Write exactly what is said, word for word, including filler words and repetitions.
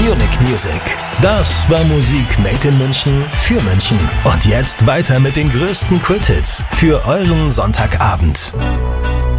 Munich Music. Das war Musik made in München für München. Und jetzt weiter mit den größten Kulthits für euren Sonntagabend.